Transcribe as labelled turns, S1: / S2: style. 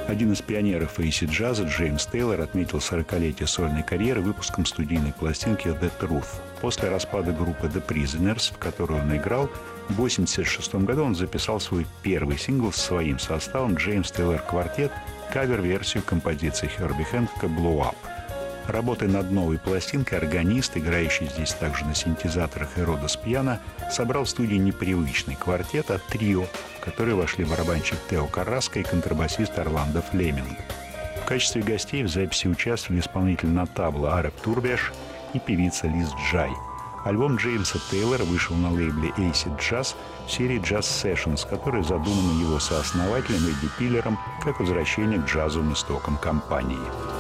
S1: Один из пионеров эйсид-джаза, Джеймс Тейлор, отметил 40-летие сольной карьеры выпуском студийной пластинки «The Truth». После распада группы «The Prisoners», в которой он играл, в 1986 году он записал свой первый сингл с своим составом «Джеймс Тейлор Квартет», кавер-версию композиции Херби Хэнкока «Blow Up». Работая над новой пластинкой, органист, играющий здесь также на синтезаторах и Родос пиано, собрал в студии непривычный квартет, а трио, в который вошли барабанщик Тео Карраско и контрабасист Орландо Флеминг. В качестве гостей в записи участвовали исполнитель на табло Ареп Турбеш и певица Лиз Джай. Альбом Джеймса Тейлора вышел на лейбле Acid Jazz в серии Jazz Sessions, которая задумана его сооснователем Эдди Пиллером как возвращение к джазовым истокам компании.